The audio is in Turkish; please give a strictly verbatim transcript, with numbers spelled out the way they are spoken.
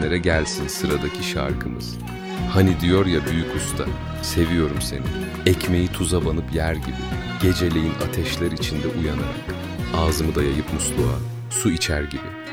dinleyenlere gelsin sıradaki şarkımız. Hani diyor ya büyük usta, seviyorum seni. Ekmeği tuza banıp yer gibi, geceleyin ateşler içinde uyanarak. Ağzımı dayayıp musluğa, su içer gibi.